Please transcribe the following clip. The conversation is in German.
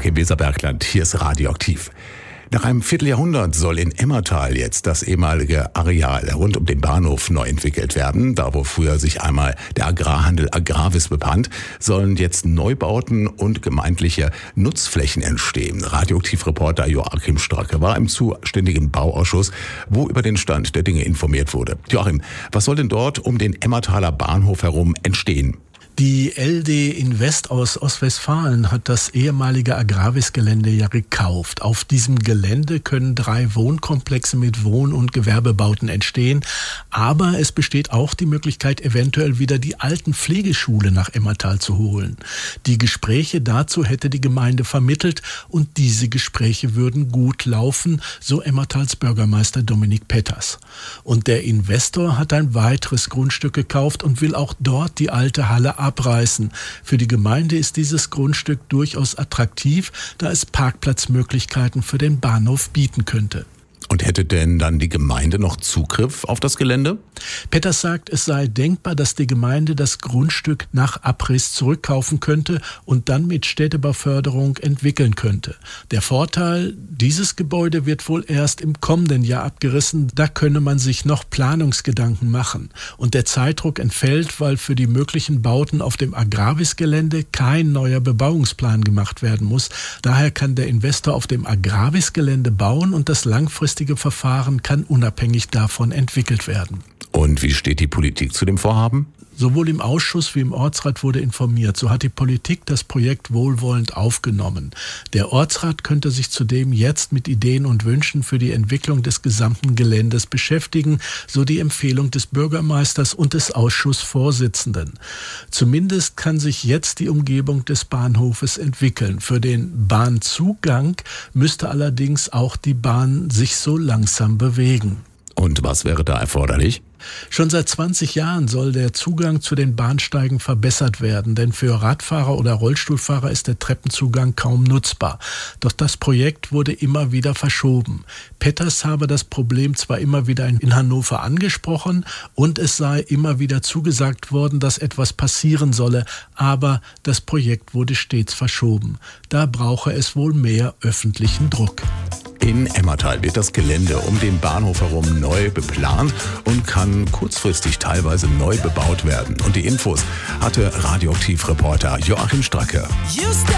Joachim Weserbergland, hier ist Radioaktiv. Nach einem Vierteljahrhundert soll in Emmertal jetzt das ehemalige Areal rund um den Bahnhof neu entwickelt werden. Da, wo früher sich einmal der Agrarhandel Agravis befand, sollen jetzt Neubauten und gemeindliche Nutzflächen entstehen. Radioaktiv-Reporter Joachim Stracke war im zuständigen Bauausschuss, wo über den Stand der Dinge informiert wurde. Joachim, was soll denn dort um den Emmertaler Bahnhof herum entstehen? Die LD Invest aus Ostwestfalen hat das ehemalige Agravis-Gelände ja gekauft. Auf diesem Gelände können 3 Wohnkomplexe mit Wohn- und Gewerbebauten entstehen. Aber es besteht auch die Möglichkeit, eventuell wieder die alten Pflegeschule nach Emmertal zu holen. Die Gespräche dazu hätte die Gemeinde vermittelt und diese Gespräche würden gut laufen, so Emmertals Bürgermeister Dominik Petters. Und der Investor hat ein weiteres Grundstück gekauft und will auch dort die alte Halle abreißen. Für die Gemeinde ist dieses Grundstück durchaus attraktiv, da es Parkplatzmöglichkeiten für den Bahnhof bieten könnte. Und hätte denn dann die Gemeinde noch Zugriff auf das Gelände? Petters sagt, es sei denkbar, dass die Gemeinde das Grundstück nach Abriss zurückkaufen könnte und dann mit Städtebauförderung entwickeln könnte. Der Vorteil, dieses Gebäude wird wohl erst im kommenden Jahr abgerissen. Da könne man sich noch Planungsgedanken machen. Und der Zeitdruck entfällt, weil für die möglichen Bauten auf dem Agravis-Gelände kein neuer Bebauungsplan gemacht werden muss. Daher kann der Investor auf dem Agravis-Gelände bauen und das langfristige Verfahren kann unabhängig davon entwickelt werden. Und wie steht die Politik zu dem Vorhaben? Sowohl im Ausschuss wie im Ortsrat wurde informiert. So hat die Politik das Projekt wohlwollend aufgenommen. Der Ortsrat könnte sich zudem jetzt mit Ideen und Wünschen für die Entwicklung des gesamten Geländes beschäftigen, so die Empfehlung des Bürgermeisters und des Ausschussvorsitzenden. Zumindest kann sich jetzt die Umgebung des Bahnhofes entwickeln. Für den Bahnzugang müsste allerdings auch die Bahn sich so langsam bewegen. Und was wäre da erforderlich? Schon seit 20 Jahren soll der Zugang zu den Bahnsteigen verbessert werden, denn für Radfahrer oder Rollstuhlfahrer ist der Treppenzugang kaum nutzbar. Doch das Projekt wurde immer wieder verschoben. Petters habe das Problem zwar immer wieder in Hannover angesprochen und es sei immer wieder zugesagt worden, dass etwas passieren solle, aber das Projekt wurde stets verschoben. Da brauche es wohl mehr öffentlichen Druck. In Emmertal wird das Gelände um den Bahnhof herum neu beplant und kann kurzfristig teilweise neu bebaut werden. Und die Infos hatte Radioaktiv-Reporter Joachim Stracke.